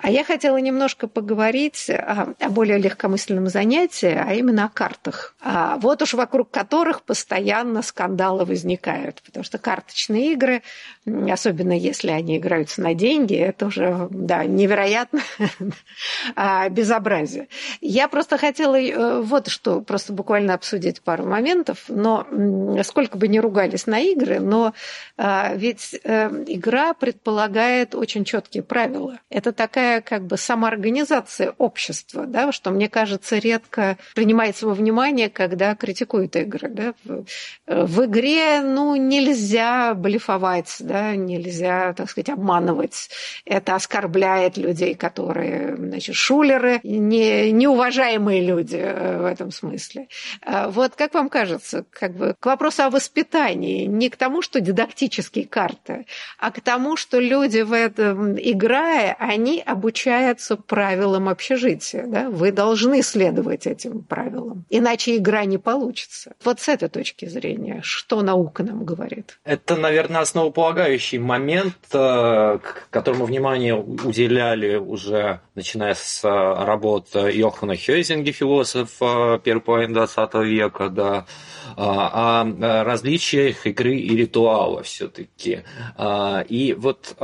А я хотела немножко поговорить о более легкомысленном занятии, а именно о картах. Вот уж вокруг которых постоянно скандалы возникают, потому что карточные игры, особенно если они играются на деньги, это уже, да, невероятно безобразие. Я просто хотела вот что, просто буквально обсудить пару моментов, но сколько бы ни ругались на игры, но ведь игра предполагает очень четкие правила. Это такая как бы самоорганизация общества, да, что, мне кажется, редко принимается во внимание, когда критикуют игры. Да. В игре нельзя блефовать, да, нельзя, так сказать, обманывать. Это оскорбляет людей, которые, значит, шулеры, неуважаемые люди в этом смысле. Вот как вам кажется, как бы к вопросу о воспитании, не к тому, что дидактические карты, а к тому, что люди в этом, играя, они обучаются правилам общежития. Да? Вы должны следовать этим правилам, иначе игра не получится. Вот с этой точки зрения, что наука нам говорит? Это, наверное, основополагающий момент, которому внимание уделяли уже начиная с работ Йохана Хёйзинга, философа первой половины XX века, да, о различиях игры и ритуала все-таки. И вот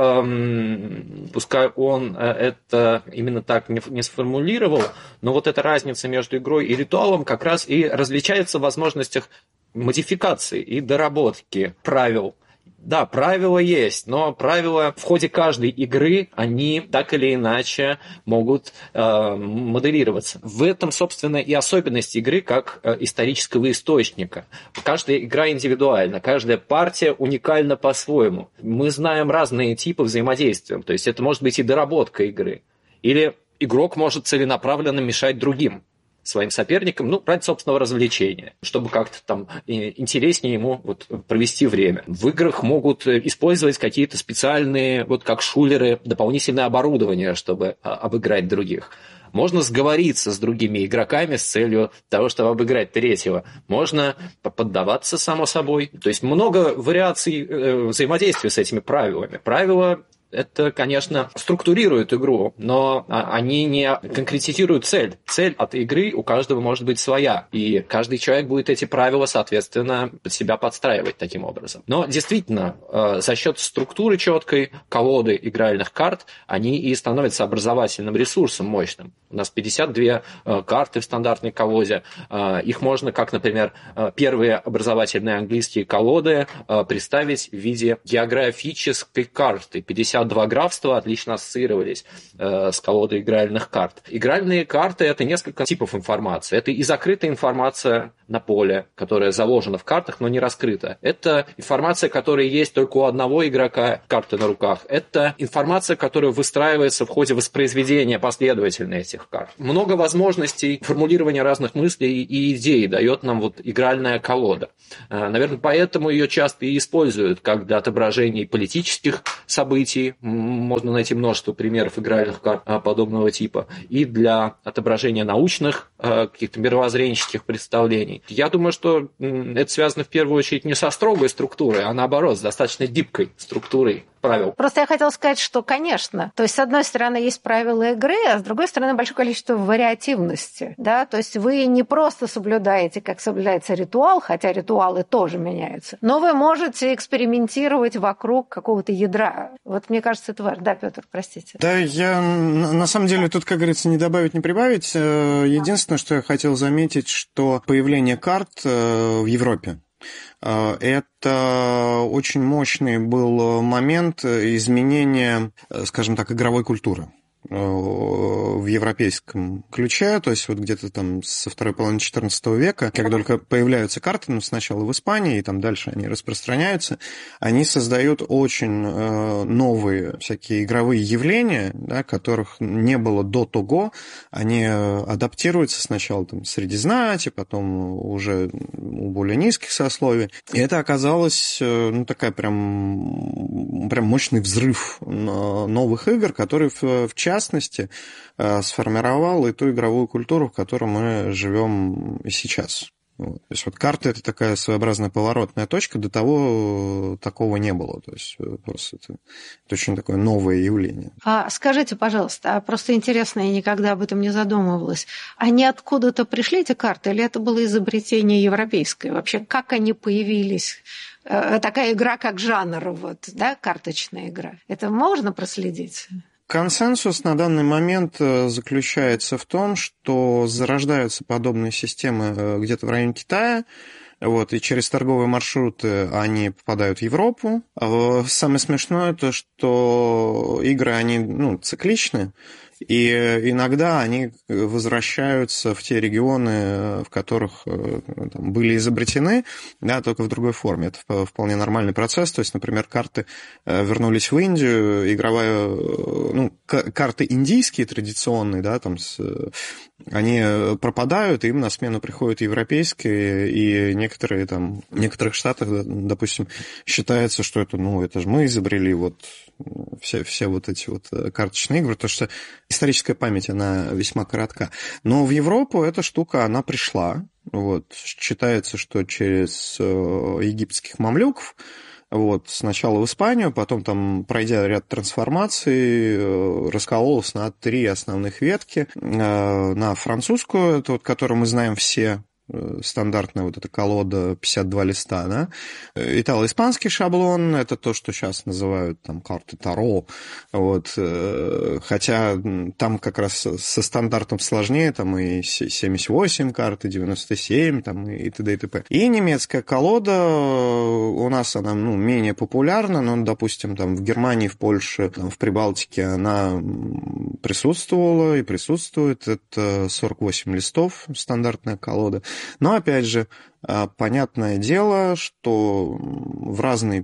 пускай он это именно так не сформулировал, но вот эта разница между игрой и ритуалом как раз и различается в возможностях модификации и доработки правил. Да, правила есть, но правила в ходе каждой игры, они так или иначе могут моделироваться. В этом, собственно, и особенность игры как исторического источника. Каждая игра индивидуальна, каждая партия уникальна по-своему. Мы знаем разные типы взаимодействия, то есть это может быть и доработка игры, или игрок может целенаправленно мешать другим своим соперникам, ради собственного развлечения, чтобы как-то там интереснее ему провести время. В играх могут использовать какие-то специальные, как шулеры, дополнительное оборудование, чтобы обыграть других. Можно сговориться с другими игроками с целью того, чтобы обыграть третьего. Можно поддаваться, само собой. То есть много вариаций взаимодействия с этими правилами. Правила это, конечно, структурирует игру, но они не конкретизируют цель. Цель от игры у каждого может быть своя, и каждый человек будет эти правила, соответственно, под себя подстраивать таким образом. Но действительно, за счет структуры четкой колоды игральных карт, они и становятся образовательным ресурсом мощным. У нас 52 карты в стандартной колоде. Их можно, как, например, первые образовательные английские колоды представить в виде географической карты. 52 графства отлично ассоциировались с колодой игральных карт. Игральные карты – это несколько типов информации. Это и закрытая информация на поле, которая заложена в картах, но не раскрыта. Это информация, которая есть только у одного игрока, карты на руках. Это информация, которая выстраивается в ходе воспроизведения последовательно этих карт. Много возможностей формулирования разных мыслей и идей дает нам игральная колода. Наверное, поэтому ее часто и используют как для отображения политических событий. Можно найти множество примеров игральных карт подобного типа. И для отображения научных, каких-то мировоззренческих представлений. Я думаю, что это связано в первую очередь не со строгой структурой, а наоборот, с достаточно гибкой структурой правил. Просто я хотела сказать, что, конечно, то есть, с одной стороны, есть правила игры, а с другой стороны, большое количество вариативности, да, то есть вы не просто соблюдаете, как соблюдается ритуал, хотя ритуалы тоже меняются, но вы можете экспериментировать вокруг какого-то ядра. Вот мне кажется, это важно. Да, Пётр, простите. Да, я на самом деле тут, как говорится, не добавить, не прибавить. Единственное, что я хотел заметить, что появление карт в Европе, это очень мощный был момент изменения, скажем так, игровой культуры в европейском ключе, то есть где-то там со второй половины XIV века, как только появляются карты, сначала в Испании, и там дальше они распространяются, они создают очень новые всякие игровые явления, да, которых не было до того, они адаптируются сначала среди знати, потом уже у более низких сословий, и это оказалось такая прям мощный взрыв новых игр, который в частности, сформировал и ту игровую культуру, в которой мы живем и сейчас. Вот. То есть вот карта — это такая своеобразная поворотная точка, до того такого не было. То есть просто это очень такое новое явление. Скажите, пожалуйста, просто интересно, я никогда об этом не задумывалась. Они откуда-то пришли, эти карты, или это было изобретение европейское? Вообще, как они появились? Такая игра, как жанр, вот, да, карточная игра. Это можно проследить? Консенсус на данный момент заключается в том, что зарождаются подобные системы где-то в районе Китая, вот, и через торговые маршруты они попадают в Европу. Самое смешное то, что игры, они цикличны, и иногда они возвращаются в те регионы, в которых там были изобретены, да, только в другой форме. Это вполне нормальный процесс. То есть, например, карты вернулись в Индию, карты индийские, традиционные, да, там они пропадают, и им на смену приходят европейские, и в некоторых штатах, допустим, считается, что это же мы изобрели все вот эти вот карточные игры, потому что историческая память, она весьма коротка. Но в Европу эта штука, она пришла. Вот. Считается, что через египетских мамлюков, вот, сначала в Испанию, потом там, пройдя ряд трансформаций, раскололась на 3 основных ветки. На французскую, это вот, которую мы знаем все, стандартная вот эта колода 52 листа, да. Итало-испанский шаблон, это то, что сейчас называют там карты Таро, вот, хотя там как раз со стандартом сложнее, там и 78 карт, и 97, там и т.д. и т.п. И немецкая колода, у нас она, менее популярна, но, допустим, там в Германии, в Польше, там, в Прибалтике она присутствовала и присутствует, это 48 листов, стандартная колода. Но, опять же, понятное дело, что в разные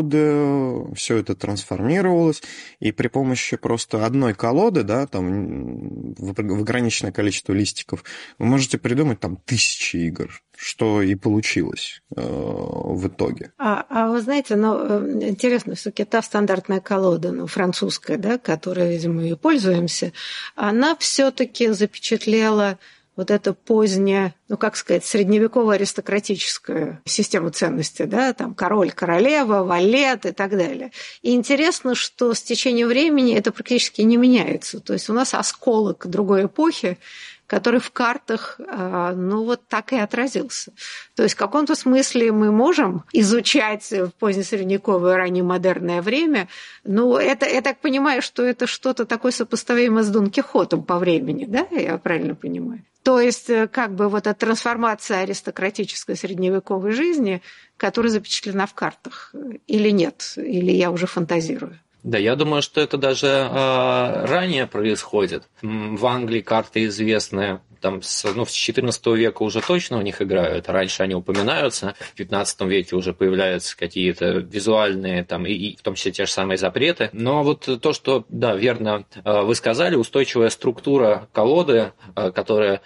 периоды все это трансформировалось, и при помощи просто одной колоды, да, там, в ограниченное количество листиков, вы можете придумать там 1000 игр, что и получилось в итоге. Вы знаете, интересно, все-таки та стандартная колода, французская, да, которой, видимо, и пользуемся, она все-таки запечатлела вот это позднее, средневековая аристократическая система ценностей, да, там король, королева, валет и так далее. И интересно, что с течением времени это практически не меняется. То есть у нас осколок другой эпохи, который в картах, так и отразился. То есть в каком-то смысле мы можем изучать позднесредневековое, раннемодерное время, но я так понимаю, что это что-то такое сопоставимое с Дон Кихотом по времени, да, я правильно понимаю? То есть эта трансформация аристократической средневековой жизни, которая запечатлена в картах, или нет, или я уже фантазирую? Да, я думаю, что это даже ранее происходит. В Англии карты известны, там, с XIV века уже точно у них играют, раньше они упоминаются, в XV веке уже появляются какие-то визуальные, там, и в том числе те же самые запреты. Но вот то, что, да, верно вы сказали, устойчивая структура колоды, которая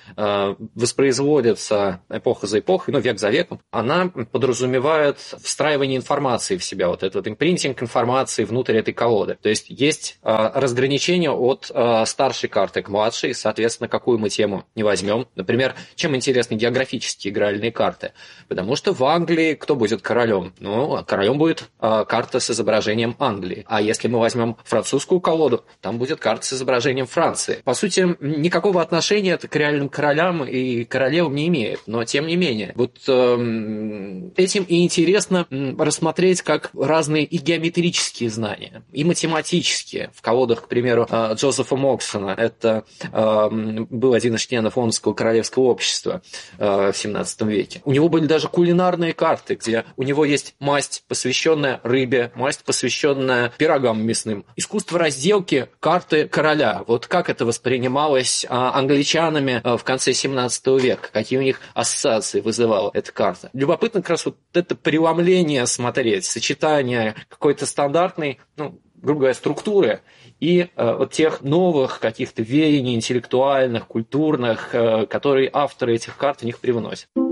воспроизводится эпоха за эпохой, век за веком, она подразумевает встраивание информации в себя, вот этот импринтинг информации внутрь этой колоды. То есть есть разграничение от старшей карты к младшей, соответственно, какую мы тему не возьмем. Например, чем интересны географические игральные карты? Потому что в Англии кто будет королем? Королем будет карта с изображением Англии. А если мы возьмем французскую колоду, там будет карта с изображением Франции. По сути, никакого отношения это к реальным королям и королевам не имеет. Но, тем не менее, вот этим и интересно рассмотреть как разные и геометрические знания, и математические. В колодах, к примеру, Джозефа Моксона, это был один из членов Лондонского королевского общества в 17 веке. У него были даже кулинарные карты, где у него есть масть, посвященная рыбе, масть, посвященная пирогам мясным. Искусство разделки карты короля. Вот как это воспринималось англичанами в конце 17 века? Какие у них ассоциации вызывала эта карта? Любопытно как раз вот это преломление смотреть, сочетание какой-то стандартной, грубо говоря, структуры и вот тех новых каких-то веяний интеллектуальных, культурных, которые авторы этих карт в них привносят.